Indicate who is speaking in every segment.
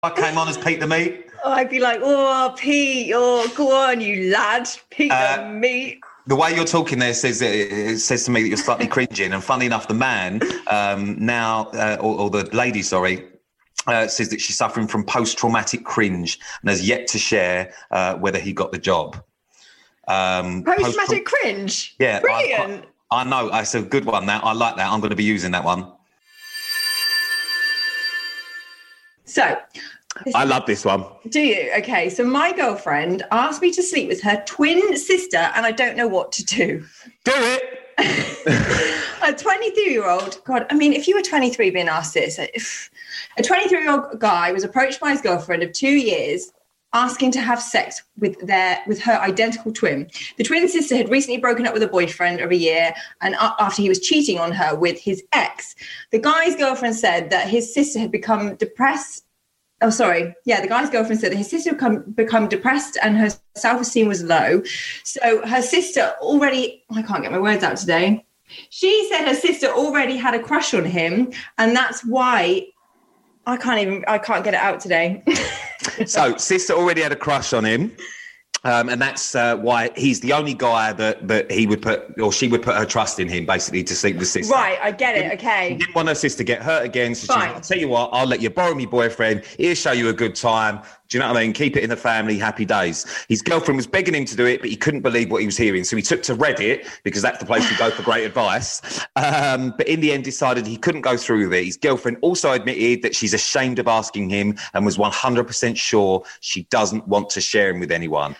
Speaker 1: I came on as Pete the Meat.
Speaker 2: Oh, I'd be like, oh, Pete, oh, go on, you lad, Pete the Meat.
Speaker 1: The way you're talking there says it says to me that you're slightly cringing. And funny enough, the man or the lady, sorry, says that she's suffering from post-traumatic cringe and has yet to share whether he got the job.
Speaker 2: Post-traumatic cringe?
Speaker 1: Yeah.
Speaker 2: Brilliant.
Speaker 1: I know. It's a good one, that. I like that. I'm going to be using that one.
Speaker 2: So...
Speaker 1: I love this one.
Speaker 2: Do you? Okay, so my girlfriend asked me to sleep with her twin sister and I don't know what to do.
Speaker 1: Do it!
Speaker 2: A 23-year-old, God, I mean, if you were 23 being asked this, if a 23-year-old guy was approached by his girlfriend of 2 years asking to have sex with her identical twin. The twin sister had recently broken up with a boyfriend of a year and after he was cheating on her with his ex. The guy's girlfriend said that his sister had become depressed. Oh, sorry. Yeah, the guy's girlfriend said that his sister had become depressed and her self-esteem was low. So her sister already, I can't get my words out today. She said her sister already had a crush on him and that's why I can't get it out today.
Speaker 1: So sister already had a crush on him. And that's why he's the only guy that he would put, or she would put her trust in him, basically, to sleep with sister.
Speaker 2: Right, I get it, okay.
Speaker 1: She didn't want her sister to get hurt again, so she's like, I'll tell you what, I'll let you borrow me boyfriend, he'll show you a good time, do you know what I mean? Keep it in the family, happy days. His girlfriend was begging him to do it, but he couldn't believe what he was hearing, so he took to Reddit, because that's the place to go for great advice, but in the end decided he couldn't go through with it. His girlfriend also admitted that she's ashamed of asking him and was 100% sure she doesn't want to share him with anyone.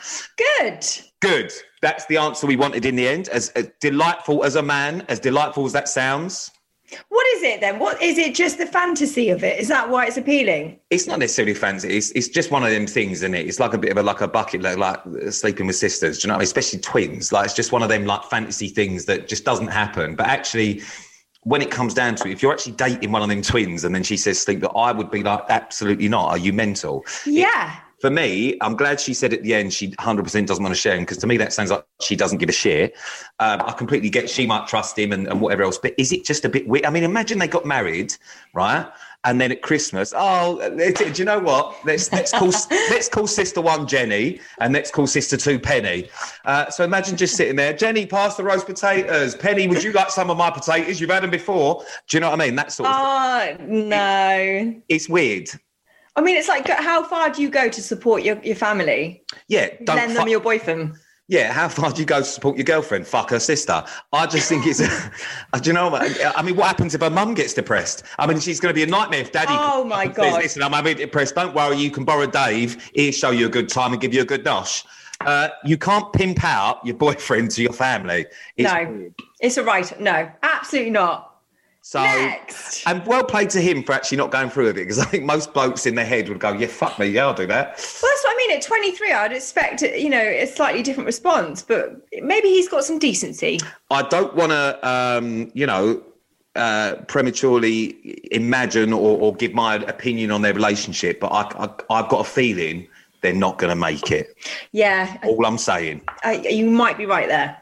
Speaker 1: Good. That's the answer we wanted in the end. As delightful as a man, as delightful as that sounds.
Speaker 2: What is it then? What is it? Just the fantasy of it? Is that why it's appealing?
Speaker 1: It's not necessarily fancy. It's just one of them things, isn't it? It's like a bit of a bucket, like sleeping with sisters. Do you know what I mean? Especially twins. Like it's just one of them like fantasy things that just doesn't happen. But actually, when it comes down to it, if you're actually dating one of them twins and then she says sleep, that I would be like, absolutely not. Are you mental?
Speaker 2: Yeah.
Speaker 1: For me, I'm glad she said at the end she 100% doesn't want to share him, because to me that sounds like she doesn't give a shit. I completely get she might trust him and whatever else, but is it just a bit weird? I mean, imagine they got married, right? And then at Christmas, do you know what? Let's call sister one Jenny and let's call sister two Penny. So imagine just sitting there, Jenny, pass the roast potatoes. Penny, would you like some of my potatoes? You've had them before. Do you know what I mean? That sort of thing.
Speaker 2: No.
Speaker 1: It's weird.
Speaker 2: I mean, it's like, how far do you go to support your family?
Speaker 1: Yeah.
Speaker 2: Lend them your boyfriend.
Speaker 1: Yeah, how far do you go to support your girlfriend? Fuck her sister. I just think it's... do you know what? I mean, what happens if her mum gets depressed? I mean, she's going to be a nightmare if daddy...
Speaker 2: Oh, my God.
Speaker 1: Listen, I'm a bit depressed. Don't worry, you can borrow Dave. He'll show you a good time and give you a good nosh. You can't pimp out your boyfriend to your family.
Speaker 2: It's a right. No, absolutely not.
Speaker 1: So,
Speaker 2: next.
Speaker 1: And well played to him for actually not going through with it, because I think most blokes in their head would go, yeah, fuck me, yeah, I'll do that. Well,
Speaker 2: that's what I mean. At 23, I'd expect, a slightly different response, but maybe he's got some decency.
Speaker 1: I don't want to, prematurely imagine or give my opinion on their relationship, but I've got a feeling they're not going to make it.
Speaker 2: Yeah.
Speaker 1: All I'm saying.
Speaker 2: You might be right there.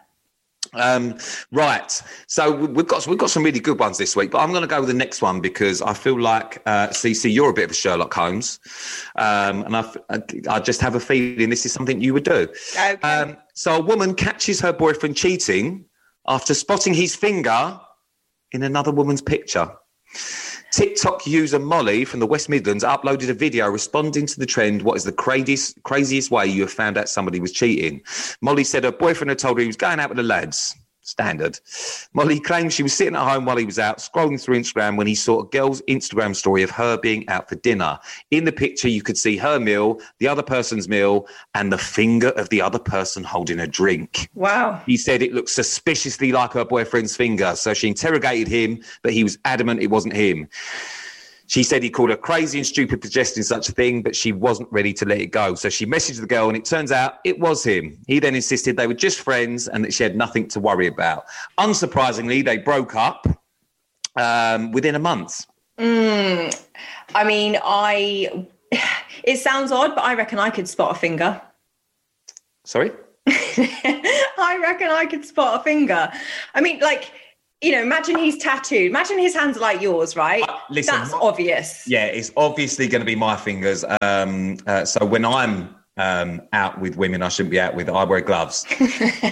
Speaker 1: Right, so we've got some really good ones this week, but I'm going to go with the next one because I feel like CC, you're a bit of a Sherlock Holmes, and I just have a feeling this is something you would do.
Speaker 2: Okay.
Speaker 1: So a woman catches her boyfriend cheating after spotting his finger in another woman's picture. TikTok user Molly from the West Midlands uploaded a video responding to the trend, what is the craziest way you have found out somebody was cheating? Molly said her boyfriend had told her he was going out with the lads. Standard. Molly claimed she was sitting at home while he was out scrolling through Instagram when he saw a girl's Instagram story of her being out for dinner. In the picture, you could see her meal, the other person's meal, and the finger of the other person holding a drink.
Speaker 2: Wow.
Speaker 1: He said it looked suspiciously like her boyfriend's finger, so she interrogated him, but he was adamant it wasn't him. She said he called her crazy and stupid for suggesting such a thing, but she wasn't ready to let it go. So she messaged the girl and it turns out it was him. He then insisted they were just friends and that she had nothing to worry about. Unsurprisingly, they broke up within a month.
Speaker 2: I mean, it sounds odd, but I reckon I could spot a finger.
Speaker 1: Sorry?
Speaker 2: I reckon I could spot a finger. I mean, like... imagine he's tattooed. Imagine his hands are like yours, right?
Speaker 1: Listen,
Speaker 2: that's obvious.
Speaker 1: Yeah, it's obviously going to be my fingers. So when I'm out with women I shouldn't be out with, I wear gloves. Because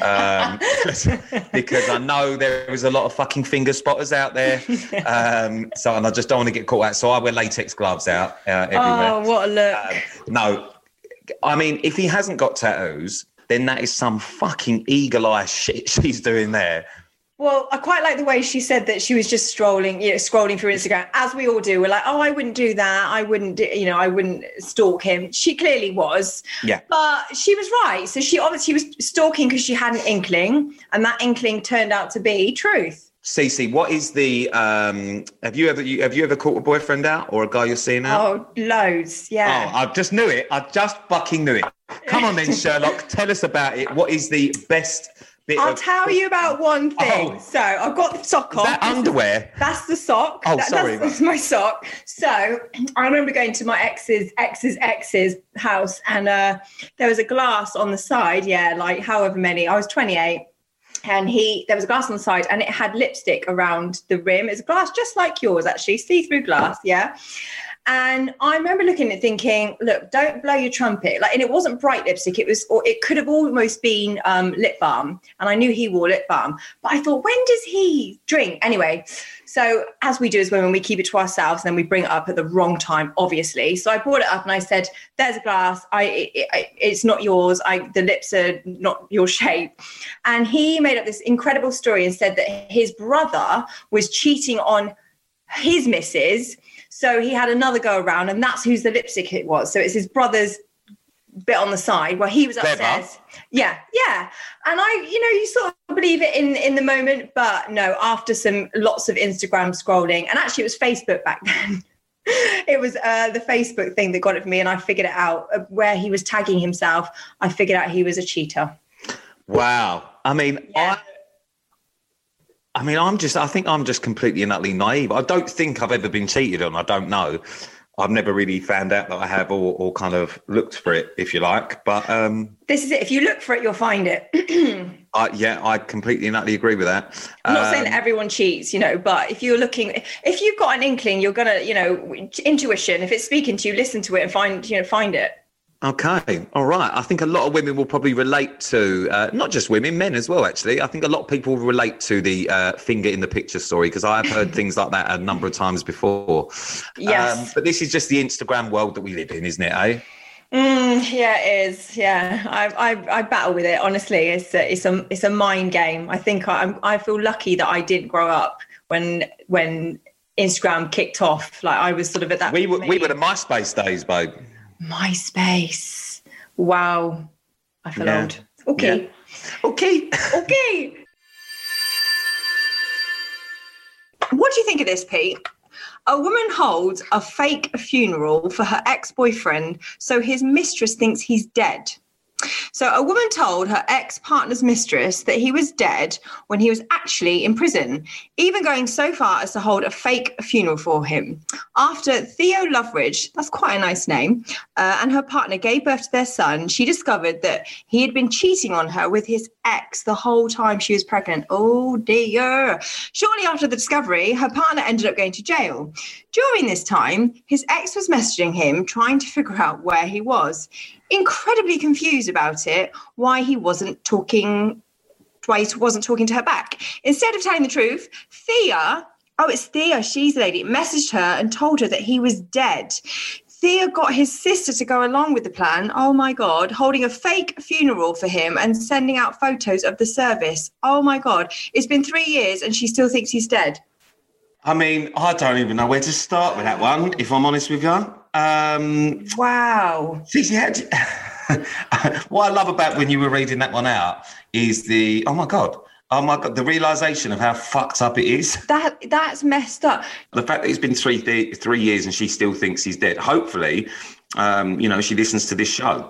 Speaker 1: I know there is a lot of fucking finger spotters out there. And I just don't want to get caught out. So I wear latex gloves out everywhere.
Speaker 2: Oh, what a look.
Speaker 1: No, I mean, if he hasn't got tattoos, then that is some fucking eagle eye shit she's doing there.
Speaker 2: Well, I quite like the way she said that she was just scrolling through Instagram, as we all do. We're like, oh, I wouldn't do that. I wouldn't stalk him. She clearly was.
Speaker 1: Yeah.
Speaker 2: But she was right. So she obviously was stalking because she had an inkling, and that inkling turned out to be truth.
Speaker 1: Cece, what is the have you ever caught a boyfriend out or a guy you're seeing out?
Speaker 2: Oh, loads, yeah.
Speaker 1: Oh, I just knew it. I just fucking knew it. Come on then, Sherlock. Tell us about it. What is the best bit
Speaker 2: I'll tell you about one thing.
Speaker 1: Oh.
Speaker 2: So I've got the sock on.
Speaker 1: Is that underwear?
Speaker 2: That's the sock.
Speaker 1: Oh, sorry.
Speaker 2: That's my sock. So I remember going to my ex's house, and there was a glass on the side. Yeah, like however many. I was 28. And there was a glass on the side, and it had lipstick around the rim. It's a glass just like yours, actually, see-through glass, yeah. And I remember looking at it thinking, look, don't blow your trumpet. And it wasn't bright lipstick. It could have almost been lip balm. And I knew he wore lip balm. But I thought, when does he drink? Anyway, so as we do as women, we keep it to ourselves, and then we bring it up at the wrong time, obviously. So I brought it up and I said, there's a glass. It's not yours. The lips are not your shape. And he made up this incredible story and said that his brother was cheating on his missus. So he had another go around, and that's whose the lipstick it was. So it's his brother's bit on the side where he was upstairs. Yeah. And you sort of believe it in the moment, but no, after lots of Instagram scrolling, and actually it was Facebook back then. It was the Facebook thing that got it for me, and I figured it out where he was tagging himself. I figured out he was a cheater.
Speaker 1: Wow. I mean,
Speaker 2: yeah.
Speaker 1: I think I'm just completely and utterly naive. I don't think I've ever been cheated on. I don't know. I've never really found out that I have or kind of looked for it, if you like. But
Speaker 2: this is it. If you look for it, you'll find it.
Speaker 1: I completely and utterly agree with that.
Speaker 2: I'm not saying that everyone cheats, but if you're looking, if you've got an inkling, you're going to, intuition, if it's speaking to you, listen to it and find it.
Speaker 1: Okay. All right. I think a lot of women will probably relate to, not just women, men as well, actually. I think a lot of people will relate to the finger in the picture story, because I've heard things like that a number of times before.
Speaker 2: Yes.
Speaker 1: But this is just the Instagram world that we live in, isn't it, eh?
Speaker 2: Yeah, it is. Yeah. I battle with it. Honestly, it's a mind game. I think I feel lucky that I didn't grow up when Instagram kicked off. Like I was sort of at that.
Speaker 1: We were the MySpace days, babe.
Speaker 2: MySpace. Wow. I feel old. Okay.
Speaker 1: Yeah. Okay.
Speaker 2: What do you think of this, Pete? A woman holds a fake funeral for her ex-boyfriend so his mistress thinks he's dead. So a woman told her ex-partner's mistress that he was dead when he was actually in prison, even going so far as to hold a fake funeral for him. After Theo Loveridge, that's quite a nice name, and her partner gave birth to their son, she discovered that he had been cheating on her with his ex the whole time she was pregnant. Oh dear. Shortly after the discovery, her partner ended up going to jail. During this time, his ex was messaging him, trying to figure out where he was. Incredibly confused about it, why he wasn't talking to her back. Instead of telling the truth, it's Thea, she's the lady, messaged her and told her that he was dead. Thea got his sister to go along with the plan, oh my God, holding a fake funeral for him and sending out photos of the service. Oh my God, it's been 3 years and she still thinks he's dead.
Speaker 1: I mean, I don't even know where to start with that one, if I'm honest with you.
Speaker 2: Wow.
Speaker 1: What I love about when you were reading that one out is the, oh my God, the realisation of how fucked up it is.
Speaker 2: That's messed up.
Speaker 1: The fact that it's been 3 years and she still thinks he's dead. Hopefully, she listens to this show.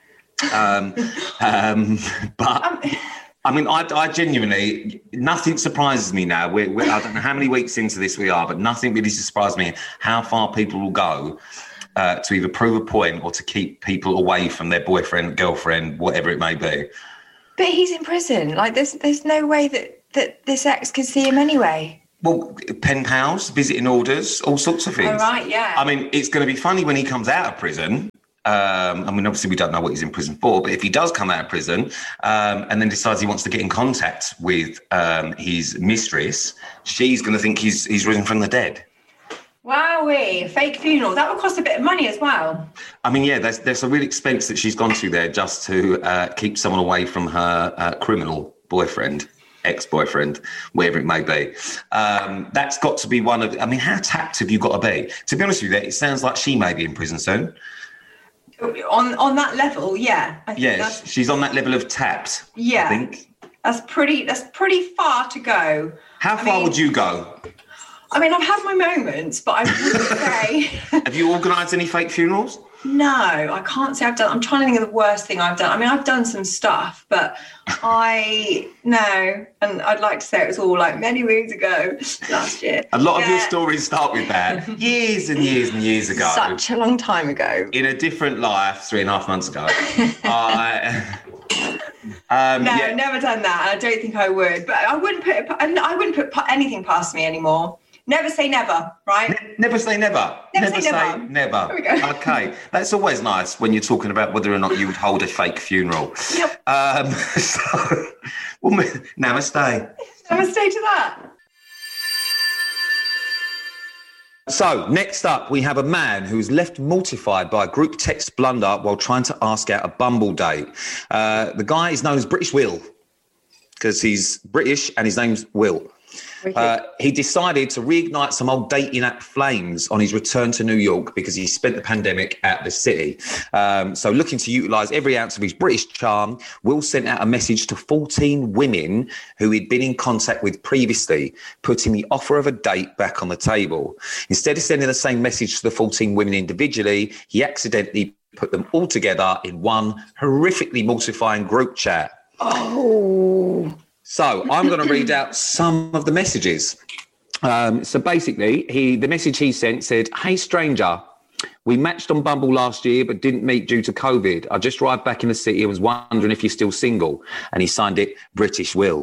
Speaker 1: But... I mean, I genuinely, nothing surprises me now. I don't know how many weeks into this we are, but nothing really surprises me how far people will go to either prove a point or to keep people away from their boyfriend, girlfriend, whatever it may be.
Speaker 2: But he's in prison. Like, there's no way that that this ex could see him anyway?
Speaker 1: Well, pen pals, visiting orders, all sorts of things.
Speaker 2: Oh, right, yeah.
Speaker 1: I mean, it's going to be funny when he comes out of prison. I mean, obviously, we don't know what he's in prison for, but if he does come out of prison and then decides he wants to get in contact with his mistress, she's going to think he's risen from the dead.
Speaker 2: Wowee, fake funeral. That would cost a bit of money as well.
Speaker 1: I mean, yeah, there's a real expense that she's gone to there just to keep someone away from her criminal boyfriend. Ex-boyfriend, wherever it may be. That's got to be one of... I mean, how tapped have you got to be? To be honest with you, it sounds like she may be in prison soon.
Speaker 2: On that level, yeah. I think
Speaker 1: she's on that level of tapped,
Speaker 2: yeah.
Speaker 1: I think.
Speaker 2: That's pretty far to go.
Speaker 1: How far would you go?
Speaker 2: I mean, I've had my moments, but I wouldn't say...
Speaker 1: Have you organised any fake funerals?
Speaker 2: No, I can't say I've done... I'm trying to think of the worst thing I've done. I mean, I've done some stuff, but no. And I'd like to say it was all like many moons ago, last year.
Speaker 1: A lot of your stories start with that. Years and years and years ago.
Speaker 2: Such a long time ago.
Speaker 1: In a different life, 3.5 months ago.
Speaker 2: Never done that. I don't think I would. But I wouldn't put anything past me anymore. Never say never, right?
Speaker 1: Never say never.
Speaker 2: Never say never. There we go.
Speaker 1: Okay. That's always nice when you're talking about whether or not you would hold a fake funeral.
Speaker 2: Yep.
Speaker 1: Namaste.
Speaker 2: Namaste to that.
Speaker 1: So, next up, we have a man who's left mortified by a group text blunder while trying to ask out a Bumble date. The guy is known as British Will because he's British and his name's Will. He decided to reignite some old dating app flames on his return to New York because he spent the pandemic at the city. So looking to utilise every ounce of his British charm, Will sent out a message to 14 women who he'd been in contact with previously, putting the offer of a date back on the table. Instead of sending the same message to the 14 women individually, he accidentally put them all together in one horrifically mortifying group chat.
Speaker 2: Oh...
Speaker 1: So I'm going to read out some of the messages. So basically, the message he sent said, "Hey, stranger, we matched on Bumble last year, but didn't meet due to COVID. I just arrived back in the city and was wondering if you're still single." And he signed it British Will.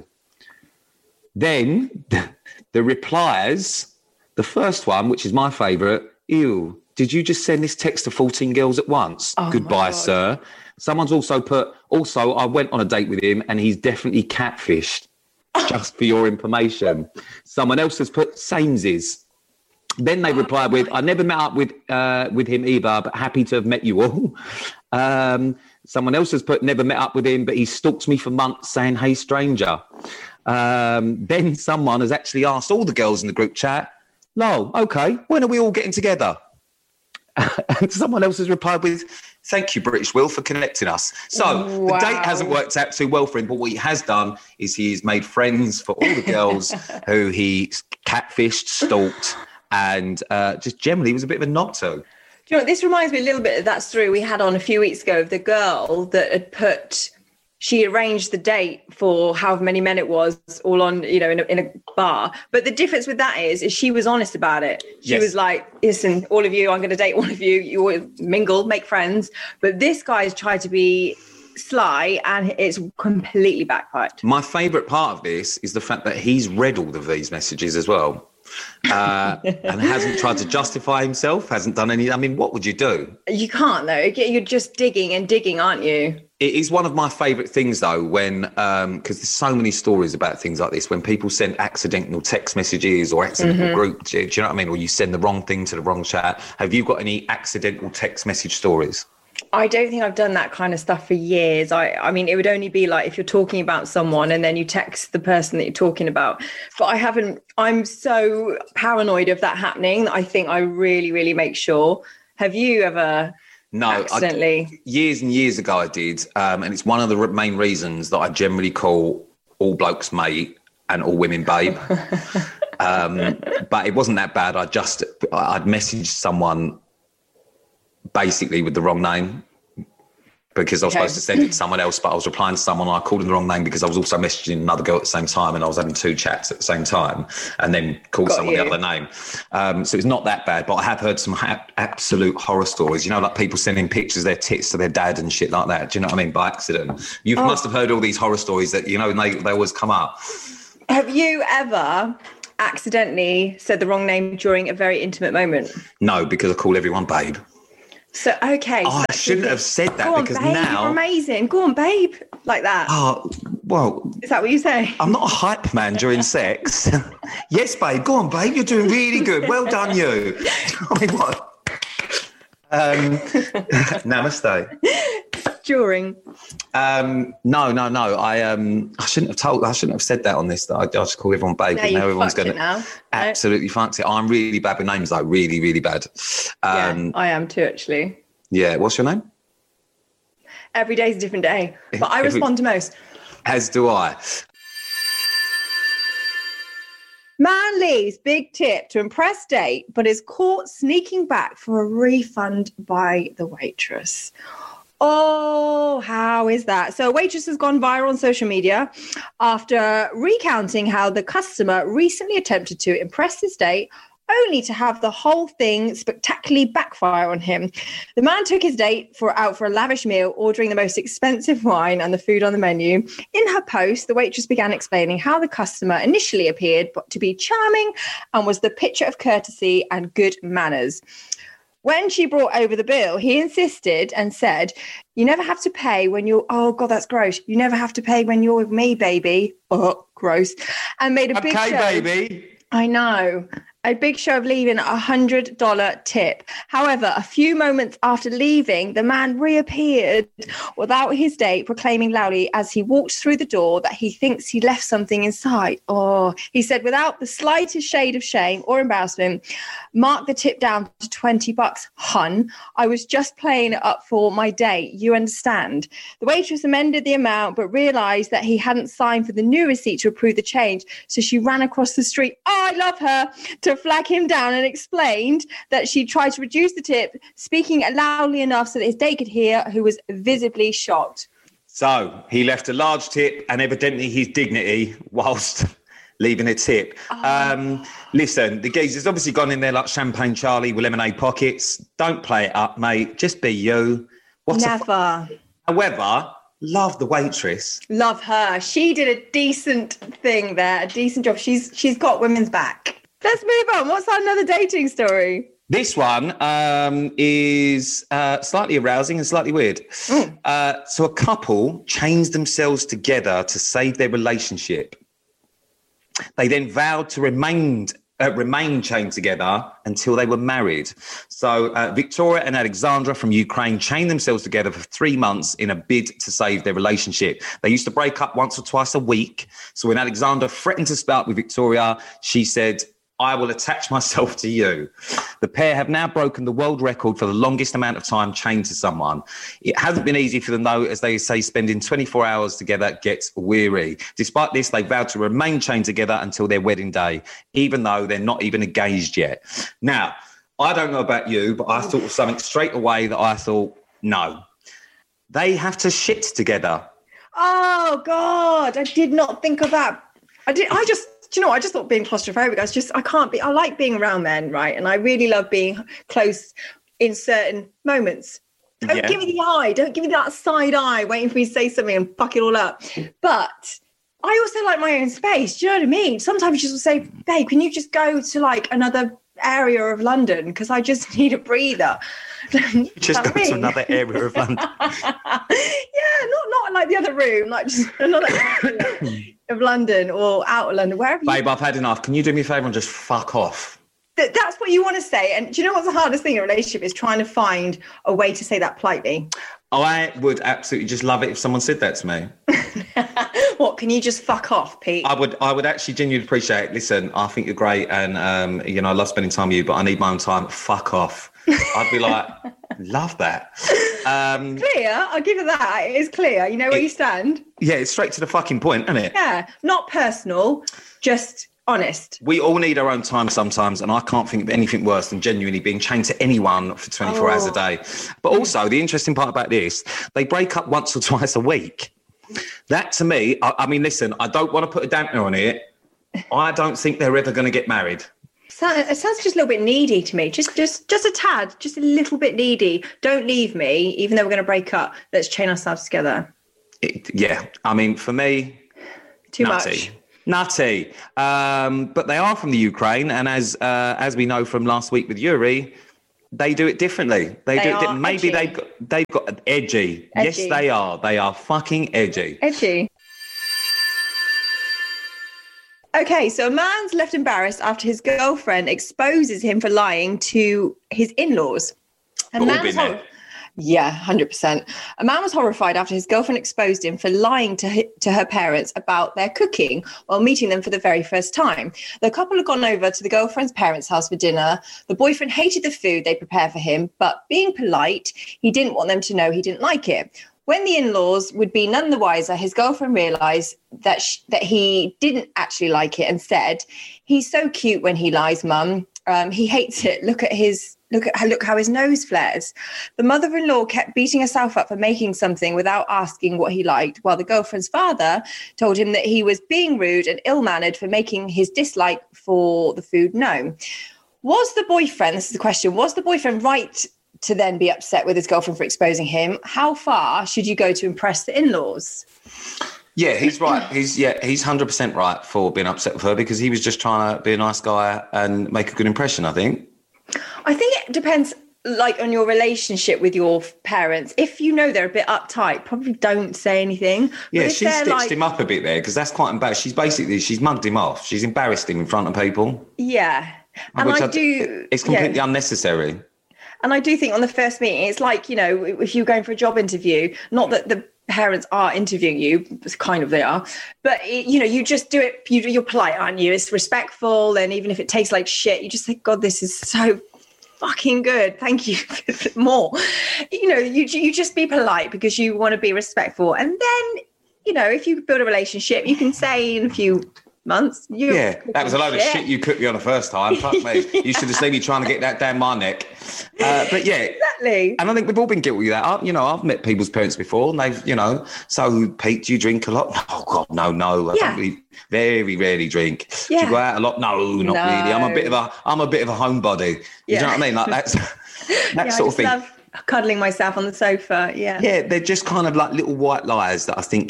Speaker 1: Then the replies, the first one, which is my favourite, "Ew, did you just send this text to 14 girls at once?
Speaker 2: Oh,
Speaker 1: goodbye, sir." Someone's also put, I went on a date with him and he's definitely catfished, just for your information. Someone else has put samesies. Then they replied with, "I never met up with him either, but happy to have met you all." Someone else has put, "Never met up with him, but he stalks me for months saying, 'Hey, stranger.'" Then someone has actually asked all the girls in the group chat, "Lol, okay, when are we all getting together?" And someone else has replied with, "Thank you, British Will, for connecting us." So the date hasn't worked out too well for him, but what he has done is he's made friends for all the girls who he catfished, stalked, and just generally was a bit of a knob to.
Speaker 2: Do you know, this reminds me a little bit of that story we had on a few weeks ago of the girl that had she arranged the date for however many men it was, all on, in a bar. But the difference with that is she was honest about it. She was like, "Listen, all of you, I'm going to date one of you. You all mingle, make friends." But this guy's tried to be sly and it's completely backfired.
Speaker 1: My favourite part of this is the fact that he's read all of these messages as well. And hasn't tried to justify himself, hasn't done any... I mean, what would you do?
Speaker 2: You can't, though. You're just digging and digging, aren't you?
Speaker 1: It is one of my favourite things, though, when... Because there's so many stories about things like this, when people send accidental text messages or accidental group... Do you know what I mean? Or you send the wrong thing to the wrong chat. Have you got any accidental text message stories?
Speaker 2: I don't think I've done that kind of stuff for years. I mean, it would only be like if you're talking about someone and then you text the person that you're talking about. But I haven't, I'm so paranoid of that happening that I think I really, really make sure. Have you ever accidentally?
Speaker 1: Years and years ago I did. And it's one of the main reasons that I generally call all blokes mate and all women babe. But it wasn't that bad. I'd messaged someone basically with the wrong name because I was supposed to send it to someone else, but I was replying to someone and I called them the wrong name because I was also messaging another girl at the same time and I was having two chats at the same time and then called someone the other name. So it's not that bad, but I have heard some absolute horror stories, like people sending pictures of their tits to their dad and shit like that. Do you know what I mean? By accident. You must have heard all these horror stories that, and they always come up.
Speaker 2: Have you ever accidentally said the wrong name during a very intimate moment?
Speaker 1: No, because I call everyone babe.
Speaker 2: So, okay.
Speaker 1: Oh, I shouldn't have said that because
Speaker 2: babe,
Speaker 1: now...
Speaker 2: You're amazing. Go on, babe. Like that.
Speaker 1: Oh, well...
Speaker 2: Is that what you say?
Speaker 1: I'm not a hype man during sex. Yes, babe. Go on, babe. You're doing really good. Well done, you. I mean, what? Namaste.
Speaker 2: During.
Speaker 1: No. I shouldn't have said that on this. I just call everyone babe.
Speaker 2: Now everyone's going to
Speaker 1: absolutely fancy it. I'm really bad with names, like really, really bad.
Speaker 2: Yeah, I am too, actually.
Speaker 1: Yeah. What's your name?
Speaker 2: Every day's a different day, but I respond to most.
Speaker 1: As do I.
Speaker 2: Man leaves big tip to impress date, but is caught sneaking back for a refund by the waitress. Oh, how is that? So a waitress has gone viral on social media after recounting how the customer recently attempted to impress his date, only to have the whole thing spectacularly backfire on him. The man took his date out for a lavish meal, ordering the most expensive wine and the food on the menu. In her post, the waitress began explaining how the customer initially appeared to be charming and was the picture of courtesy and good manners. When she brought over the bill, he insisted and said, "You never have to pay when you're..." Oh, God, that's gross. "You never have to pay when you're with me, baby." Oh, gross. And made a big show.
Speaker 1: Okay, baby.
Speaker 2: I know. A big show of leaving a $100 tip. However, a few moments after leaving, the man reappeared without his date, proclaiming loudly as he walked through the door that he thinks he left something inside. Oh, he said, without the slightest shade of shame or embarrassment, "Mark the tip down to $20, hun. I was just playing it up for my date. You understand?" The waitress amended the amount, but realised that he hadn't signed for the new receipt to approve the change. So she ran across the street. Oh, I love her. To flag him down, and explained that she tried to reduce the tip, speaking loudly enough so that his date could hear, who was visibly shocked.
Speaker 1: So he left a large tip and evidently his dignity whilst leaving a tip. Listen, the geezer's obviously gone in there like Champagne Charlie with lemonade pockets. Don't play it up, mate. Just be you.
Speaker 2: Never.
Speaker 1: However, love the waitress.
Speaker 2: Love her. She did a decent thing there, a decent job. She's got women's back. Let's move on. What's another dating story?
Speaker 1: This one is slightly arousing and slightly weird. So a couple changed themselves together to save their relationship. They then vowed to remain chained together until they were married. So Victoria and Alexandra from Ukraine chained themselves together for 3 months in a bid to save their relationship. They used to break up once or twice a week. So when Alexandra threatened to split up with Victoria, she said, "I will attach myself to you." The pair have now broken the world record for the longest amount of time chained to someone. It hasn't been easy for them, though, as they say, spending 24 hours together gets weary. Despite this, they vowed to remain chained together until their wedding day, even though they're not even engaged yet. Now, I don't know about you, but I thought of something straight away that I thought, no. They have to shit together.
Speaker 2: Oh, God, I did not think of that. Do you know what? I just thought being claustrophobic. I like being around men, right? And I really love being close in certain moments. Don't give me the eye. Don't give me that side eye waiting for me to say something and fuck it all up. But I also like my own space. Do you know what I mean? Sometimes you just say, "Babe, can you just go to like another area of London? Because I just need a breather."
Speaker 1: Just go to another area of London.
Speaker 2: Yeah, not like the other room, like just another area of London or out of London, wherever.
Speaker 1: Babe, I've had enough. Can you do me a favour and just fuck off?
Speaker 2: That's what you want to say. And do you know what's the hardest thing in a relationship is trying to find a way to say that politely.
Speaker 1: I would absolutely just love it if someone said that to me.
Speaker 2: What, can you just fuck off, Pete?
Speaker 1: I would actually genuinely appreciate it. Listen, I think you're great and, I love spending time with you, but I need my own time. Fuck off. I'd be like, love that.
Speaker 2: Clear. I'll give you that. It is clear. You know where you stand.
Speaker 1: Yeah, it's straight to the fucking point, isn't it?
Speaker 2: Yeah. Not personal, just honest.
Speaker 1: We all need our own time sometimes, and I can't think of anything worse than genuinely being chained to anyone for 24 hours a day. But also, the interesting part about this, they break up once or twice a week. That, to me, I mean, listen, I don't want to put a dampener on it. I don't think they're ever going to get married.
Speaker 2: It sounds just a little bit needy to me. Just a tad, just a little bit needy. Don't leave me, even though we're going to break up. Let's chain ourselves together.
Speaker 1: Yeah, I mean, for me,
Speaker 2: too
Speaker 1: nutty.
Speaker 2: much.
Speaker 1: Nutty. But they are from the Ukraine, and as we know from last week with Yuri, they do it differently. Maybe
Speaker 2: edgy.
Speaker 1: they've got edgy. Yes, they are. They are fucking edgy.
Speaker 2: Edgy. Okay, so a man's left embarrassed after his girlfriend exposes him for lying to his in-laws. Yeah, 100%. A man was horrified after his girlfriend exposed him for lying to her parents about their cooking while meeting them for the very first time. The couple had gone over to the girlfriend's parents' house for dinner. The boyfriend hated the food they prepared for him, but being polite, he didn't want them to know he didn't like it. When the in-laws would be none the wiser, his girlfriend realised that he didn't actually like it and said, "He's so cute when he lies, Mum. He hates it. Look how his nose flares." The mother-in-law kept beating herself up for making something without asking what he liked, while the girlfriend's father told him that he was being rude and ill-mannered for making his dislike for the food known. Was the boyfriend right to then be upset with his girlfriend for exposing him? How far should you go to impress the in-laws?
Speaker 1: Yeah, he's right. He's 100% right for being upset with her, because he was just trying to be a nice guy and make a good impression, I think.
Speaker 2: I think it depends, like, on your relationship with your parents. If you know they're a bit uptight, probably don't say anything.
Speaker 1: Yeah, she stitched him up a bit there, because that's quite embarrassing. She's mugged him off. She's embarrassed him in front of people.
Speaker 2: Yeah. And
Speaker 1: it's completely unnecessary.
Speaker 2: And I do think on the first meeting, it's like, if you're going for a job interview, not that the parents are interviewing you, kind of they are, but you just do it, you're polite, aren't you? It's respectful, and even if it tastes like shit, you just think, God, this is so fucking good, thank you for more. You just be polite because you want to be respectful, and then if you build a relationship, you can say in a few months.
Speaker 1: That was a load of shit you cooked me on the first time. Fuck me. You should have seen me trying to get that down my neck. But yeah,
Speaker 2: exactly.
Speaker 1: And I think we've all been guilty of that. I've met people's parents before, and they've, so Pete, do you drink a lot? Oh God, no. I don't really, very rarely drink.
Speaker 2: Yeah.
Speaker 1: Do you go out a lot? No, not really. I'm a bit of a homebody. You know what I mean? Like that's that sort of thing.
Speaker 2: Love cuddling myself on the sofa. Yeah.
Speaker 1: Yeah, they're just kind of like little white lies that I think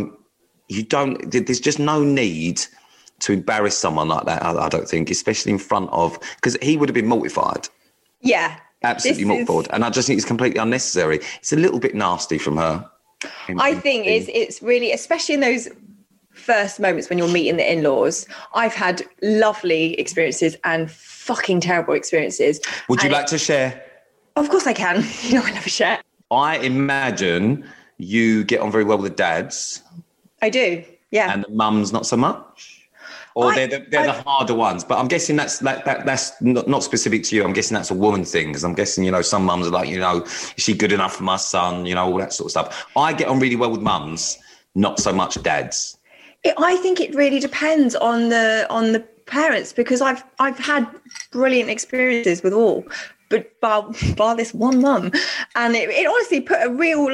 Speaker 1: there's just no need to embarrass someone like that, I don't think, especially in front of, because he would have been mortified.
Speaker 2: Yeah.
Speaker 1: Absolutely mortified. And I just think it's completely unnecessary. It's a little bit nasty from her.
Speaker 2: I think it's really, especially in those first moments when you're meeting the in-laws, I've had lovely experiences and fucking terrible experiences.
Speaker 1: Would you like to share?
Speaker 2: Of course I can. I never share.
Speaker 1: I imagine you get on very well with the dads.
Speaker 2: I do, yeah.
Speaker 1: And the mums not so much? Or they're the harder ones, but I'm guessing that's not specific to you. I'm guessing that's a woman thing, because I'm guessing some mums are like, is she good enough for my son? All that sort of stuff. I get on really well with mums, not so much dads.
Speaker 2: I think it really depends on the parents, because I've had brilliant experiences with all, but bar this one mum, and it honestly put a real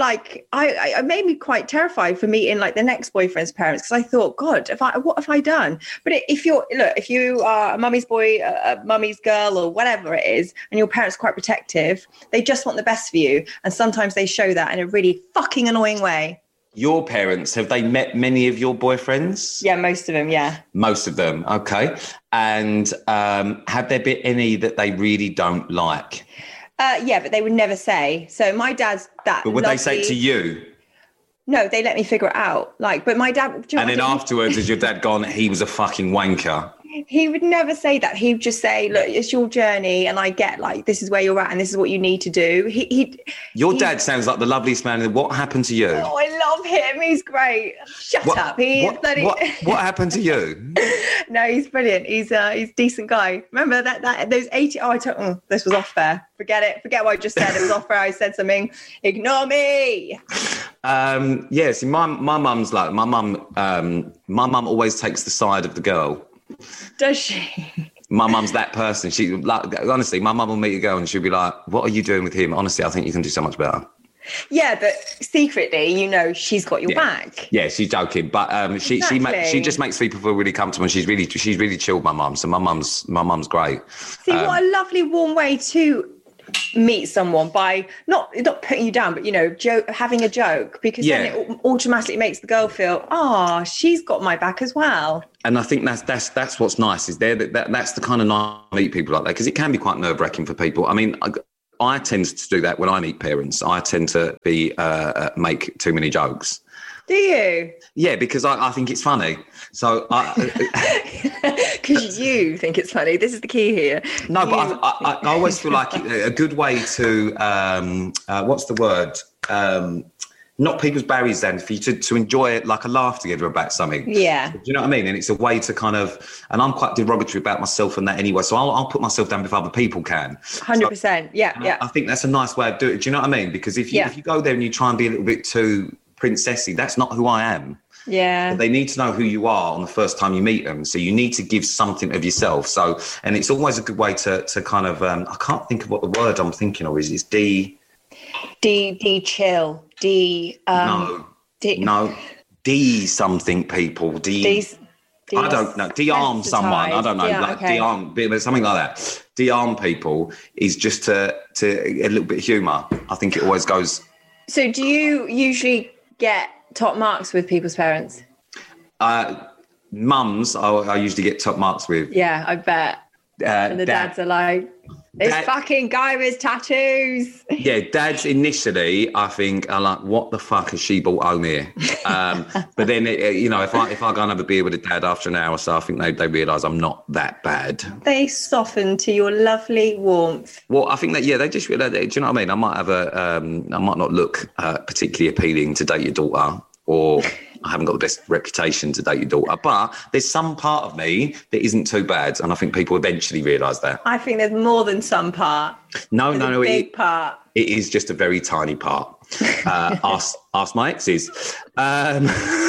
Speaker 2: I made me quite terrified for meeting the next boyfriend's parents, because I thought, God, what have I done? But if you are a mummy's boy, a mummy's girl, or whatever it is, and your parents are quite protective, they just want the best for you, and sometimes they show that in a really fucking annoying way.
Speaker 1: Your parents, have they met many of your boyfriends?
Speaker 2: Yeah, most of them, yeah.
Speaker 1: Most of them, okay. And have there been any that they really don't like?
Speaker 2: Yeah, but they would never say. So my dad's that.
Speaker 1: But would they say it to you?
Speaker 2: No, they let me figure it out. But my dad...
Speaker 1: And then afterwards, has your dad gone, he was a fucking wanker?
Speaker 2: He would never say that. He would just say, look, it's your journey, and I get this is where you're at and this is what you need to do. Your
Speaker 1: dad sounds like the loveliest man. What happened to you?
Speaker 2: Oh, I love him. He's great. Shut up.
Speaker 1: What happened to you?
Speaker 2: No, he's brilliant. He's a decent guy. Remember that those 80... Oh, this was off fair. Forget it. Forget what I just said. It was off fair. I said something. Ignore me.
Speaker 1: See, my mum's like, my mum always takes the side of the girl.
Speaker 2: Does she?
Speaker 1: My mum's that person. She honestly, my mum will meet a girl and she'll be like, what are you doing with him? Honestly, I think you can do so much better.
Speaker 2: Yeah, but secretly, she's got your back.
Speaker 1: Yeah, she's joking, but she just makes people feel really comfortable. And she's really chilled, my mum. So my mum's great.
Speaker 2: See, what a lovely warm way to meet someone by not putting you down, but having a joke, because then it automatically makes the girl feel, she's got my back as well.
Speaker 1: And I think that's what's nice, is that's the kind of nice to meet people like that, because it can be quite nerve-wracking for people. I mean, I tend to do that when I meet parents. I tend to make too many jokes.
Speaker 2: Do you?
Speaker 1: Yeah, because I think it's funny. So
Speaker 2: because you think it's funny. This is the key here.
Speaker 1: No, but I always feel like a good way to what's the word? Knock people's barriers down, for you to enjoy it, like a laugh together about something.
Speaker 2: Yeah.
Speaker 1: Do you know what I mean? And it's a way to kind of, and I'm quite derogatory about myself and that anyway, so I'll put myself down before other people can.
Speaker 2: 100%. So, yeah.
Speaker 1: I think that's a nice way of doing it. Do you know what I mean? Because if you go there and you try and be a little bit too princessy, that's not who I am.
Speaker 2: Yeah.
Speaker 1: But they need to know who you are on the first time you meet them. So you need to give something of yourself. So, and it's always a good way to kind of, I can't think of what the word I'm thinking of is. It's
Speaker 2: chill.
Speaker 1: D something, people. I don't know. De-arm someone. I don't know. De-arm, but something like that. De-arm people is just to a little bit of humour. I think it always goes.
Speaker 2: So do you usually get top marks with people's parents?
Speaker 1: Mums, I usually get top marks with.
Speaker 2: Yeah, I bet. And the dads are like, this fucking guy with tattoos.
Speaker 1: Yeah, dads initially, I think, are like, what the fuck has she brought home here? But then, if I go and have a beer with a dad after an hour or so, I think they realise I'm not that bad.
Speaker 2: They soften to your lovely warmth.
Speaker 1: Well, I think that, they just realise, do you know what I mean? I might have I might not look particularly appealing to date your daughter, or I haven't got the best reputation to date your daughter, but there's some part of me that isn't too bad, and I think people eventually realise that.
Speaker 2: I think there's more than some part.
Speaker 1: No,
Speaker 2: a big part.
Speaker 1: It is just a very tiny part. Ask my exes. Well,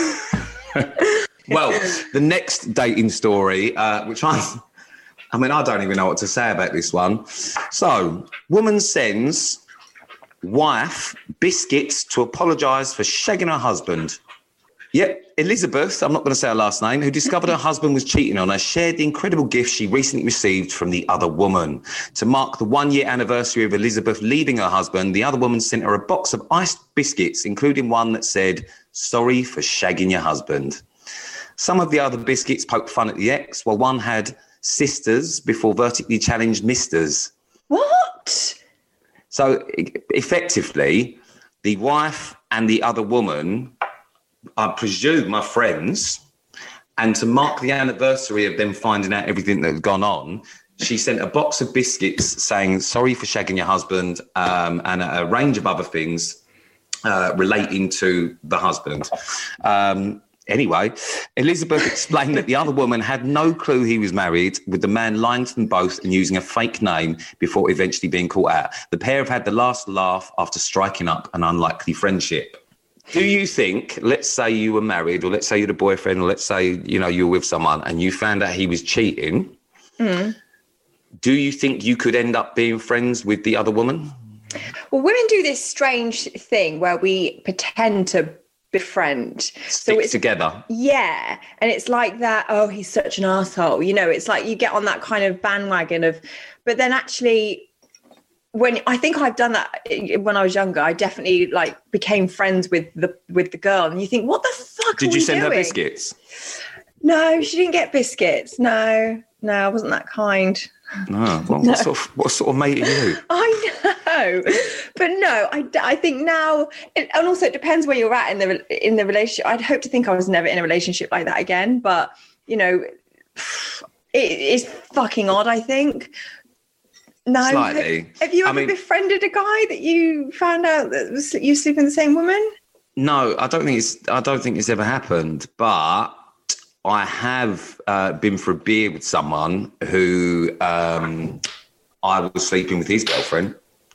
Speaker 1: the next dating story, which I don't even know what to say about this one. So, woman sends wife biscuits to apologise for shagging her husband. Yep, Elizabeth, I'm not going to say her last name, who discovered her husband was cheating on her, shared the incredible gift she recently received from the other woman. To mark the 1-year anniversary of Elizabeth leaving her husband, the other woman sent her a box of iced biscuits, including one that said, "Sorry for shagging your husband." Some of the other biscuits poked fun at the ex, while one had sisters before vertically challenged misters.
Speaker 2: What?
Speaker 1: So, effectively, the wife and the other woman, I presume, are friends, and to mark the anniversary of them finding out everything that had gone on, she sent a box of biscuits saying, "Sorry for shagging your husband," and a range of other things relating to the husband. Anyway, Elizabeth explained that the other woman had no clue he was married, with the man lying to them both and using a fake name before eventually being caught out. The pair have had the last laugh after striking up an unlikely friendship. Do you think, let's say you were married, or let's say you're the boyfriend, or let's say, you were with someone and you found out he was cheating, do you think you could end up being friends with the other woman?
Speaker 2: Well, women do this strange thing where we pretend to befriend.
Speaker 1: Stick together.
Speaker 2: Yeah. And it's like that, he's such an arsehole. It's like you get on that kind of bandwagon of, but then actually, when I think I've done that when I was younger, I definitely became friends with the girl, and you think, what the fuck?
Speaker 1: Did you send
Speaker 2: doing?
Speaker 1: her biscuits?
Speaker 2: No, she didn't get biscuits. No, I wasn't that kind.
Speaker 1: No. Well, no. What sort of mate are you?
Speaker 2: I know, but no, I think now, and also it depends where you're at in the relationship. I'd hope to think I was never in a relationship like that again, but it is fucking odd, I think. No,
Speaker 1: slightly.
Speaker 2: Have you ever befriended a guy that you found out that you sleep with the same woman? No,
Speaker 1: I don't think it's ever happened. But I have been for a beer with someone who I was sleeping with his girlfriend.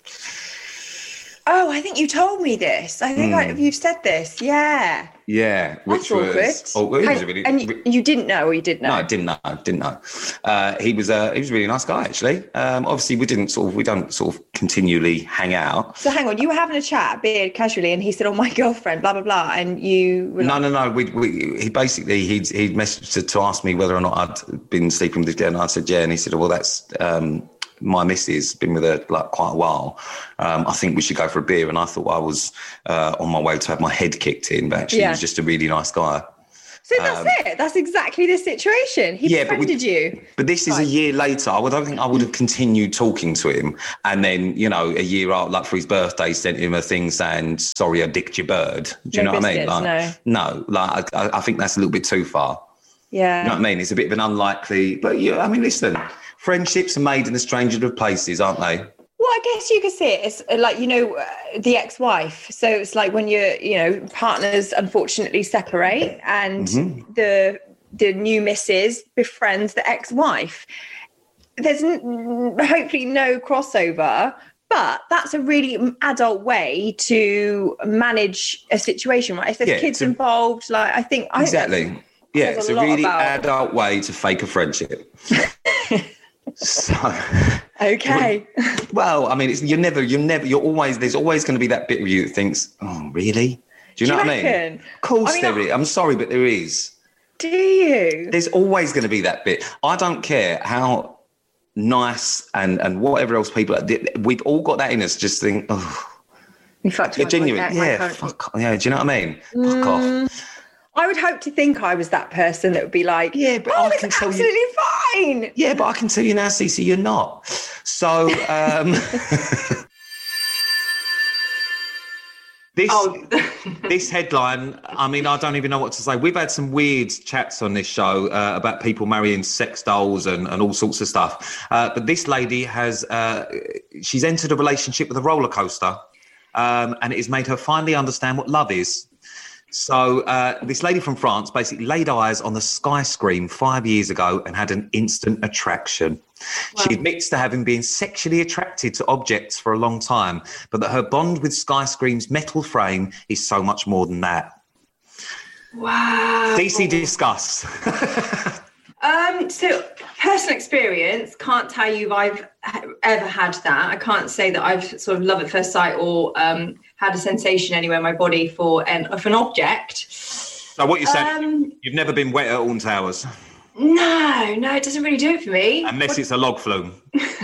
Speaker 2: Oh, I think you told me this. I think you've said this. Yeah.
Speaker 1: Yeah, which was really,
Speaker 2: and you didn't know, or you did know?
Speaker 1: No, I didn't know. He was a really nice guy, actually. Obviously, we don't sort of continually hang out.
Speaker 2: So hang on, you were having a chat, beard casually, and he said, "Oh, my girlfriend, blah blah blah," and you were
Speaker 1: no. He basically he'd messaged to ask me whether or not I'd been sleeping with this girl, and I said yeah, and he said, "Well, that's my missus, been with her like quite a while. I think we should go for a beer. And I thought I was on my way to have my head kicked in, but actually he was just a really nice guy.
Speaker 2: So that's it. That's exactly the situation. He befriended you.
Speaker 1: But this is a year later. I don't think I would have continued talking to him. And then, you know, a year out, like for his birthday, sent him a thing saying, sorry, I dicked your bird. Do you know what I mean? Like, no, like I think that's a little bit too far.
Speaker 2: Yeah.
Speaker 1: You know what I mean? It's a bit of an unlikely, but yeah, I mean, listen, friendships are made in the strangest of places, aren't they?
Speaker 2: Well, I guess you could see it as like, you know, the ex-wife. So it's like when partners unfortunately separate and the new missus befriends the ex-wife. There's hopefully no crossover, but that's a really adult way to manage a situation, right? If there's kids involved, like I think...
Speaker 1: Exactly. It's a really adult way to fake a friendship. So...
Speaker 2: Okay.
Speaker 1: Well, I mean, you're always, there's always going to be that bit of you that thinks, oh, really? Do you know what I mean? Of course there is. I'm sorry, but there is.
Speaker 2: Do you?
Speaker 1: There's always going to be that bit. I don't care how nice and whatever else people are. We've all got that in us, just think, oh.
Speaker 2: You fucked my
Speaker 1: genuine. Fuck. Yeah, do you know what I mean? Fuck off.
Speaker 2: I would hope to think I was that person that would be like, but I can tell absolutely fine.
Speaker 1: Yeah, but I can tell you now, Cece, you're not. So, this headline, I mean, I don't even know what to say. We've had some weird chats on this show about people marrying sex dolls and all sorts of stuff. But this lady has, she's entered a relationship with a roller coaster, and it has made her finally understand what love is. So this lady from France basically laid eyes on the Sky Scream 5 years ago and had an instant attraction. Wow. She admits to having been sexually attracted to objects for a long time, but that her bond with Sky Scream's metal frame is so much more than that.
Speaker 2: Wow.
Speaker 1: DC, discuss.
Speaker 2: So personal experience, can't tell you if I've ever had that. I can't say that I've sort of love at first sight or had a sensation anywhere in my body for an object.
Speaker 1: So what you're saying, you've never been wet at Alton Towers?
Speaker 2: No, it doesn't really do it for me.
Speaker 1: Unless it's a log flume.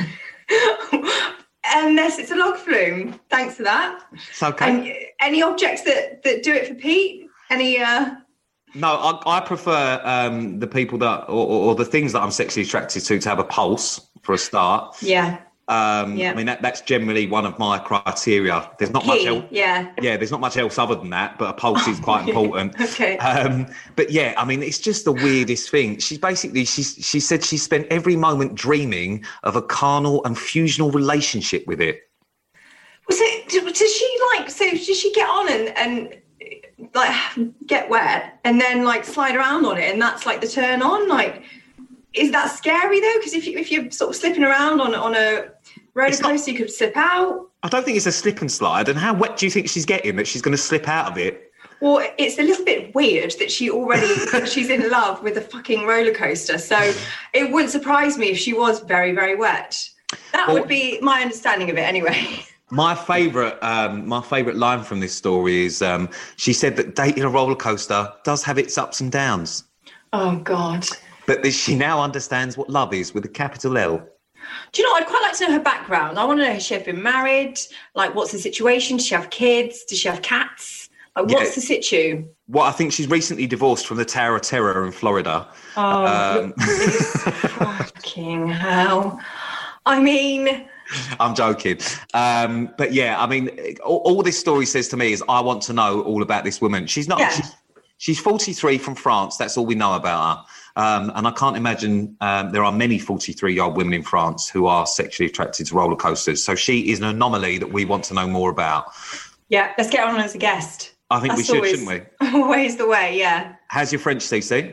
Speaker 2: Unless it's a log flume. Thanks for that.
Speaker 1: It's okay.
Speaker 2: And any objects that do it for Pete? Any...
Speaker 1: No, I prefer the people that, or the things that I'm sexually attracted to have a pulse for a start.
Speaker 2: Yeah.
Speaker 1: I mean, that's generally one of my criteria. There's not much else.
Speaker 2: Yeah.
Speaker 1: Yeah, there's not much else other than that, but a pulse is quite important.
Speaker 2: Okay.
Speaker 1: But yeah, I mean, it's just the weirdest thing. She said she spent every moment dreaming of a carnal and fusional relationship with it.
Speaker 2: Does she get on and like get wet and then like slide around on it and that's like the turn on? Like, is that scary though? Because if you're sort of slipping around on a roller coaster, you could slip out.
Speaker 1: I don't think it's a slip and slide. And how wet do you think she's getting that she's going to slip out of it?
Speaker 2: Well, it's a little bit weird that she's in love with a fucking roller coaster. So it wouldn't surprise me if she was very, very wet. That would be my understanding of it anyway.
Speaker 1: My favourite line from this story is she said that dating a roller coaster does have its ups and downs.
Speaker 2: Oh, God.
Speaker 1: But that she now understands what love is with a capital L.
Speaker 2: Do you know, I'd quite like to know her background. I want to know, has she ever been married? Like, what's the situation? Does she have kids? Does she have cats? Like, what's the situ?
Speaker 1: Well, I think she's recently divorced from the Tower of Terror in Florida.
Speaker 2: Oh, fucking hell. I mean...
Speaker 1: I'm joking. But yeah, I mean, all this story says to me is I want to know all about this woman. She's not... Yeah. She's 43 from France. That's all we know about her. And I can't imagine there are many 43-year-old women in France who are sexually attracted to roller coasters. So she is an anomaly that we want to know more about. Yeah,
Speaker 2: let's get her on as a guest.
Speaker 1: I think we should, shouldn't we?
Speaker 2: Always the way, yeah.
Speaker 1: How's your French, CC?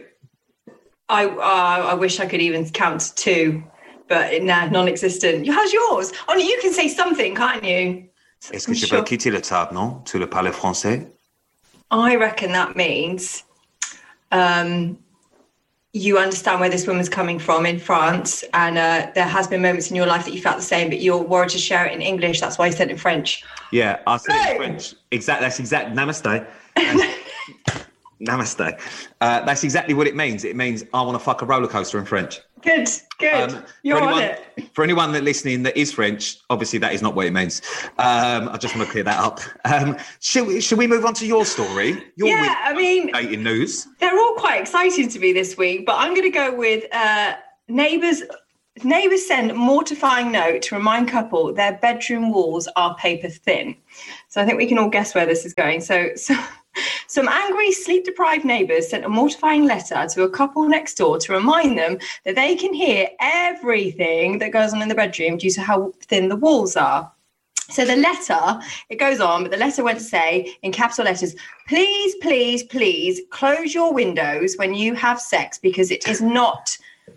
Speaker 2: I wish I could even count to two, but non-existent. How's yours? Oh, no, you can say something, can't you?
Speaker 1: Est-ce que je peux quitter la table, non? Tu le parles français?
Speaker 2: I reckon that means you understand where this woman's coming from in France, and there has been moments in your life that you felt the same, but you're worried to share it in English. That's why you said it in French.
Speaker 1: Yeah, I said it in French. That's exact. Namaste. Namaste. That's exactly what it means. It means I want to fuck a roller coaster in French.
Speaker 2: Good. You're on it.
Speaker 1: For anyone that listening that is French, obviously that is not what it means. I just want to clear that up. Should we move on to your story? Dating news.
Speaker 2: They're all quite exciting to me this week, but I'm going to go with neighbours. Neighbours send mortifying note to remind couple their bedroom walls are paper thin. So I think we can all guess where this is going. So some angry, sleep-deprived neighbours sent a mortifying letter to a couple next door to remind them that they can hear everything that goes on in the bedroom due to how thin the walls are. So the letter, it goes on, but the letter went to say, in capital letters, please, please, please close your windows when you have sex because it's not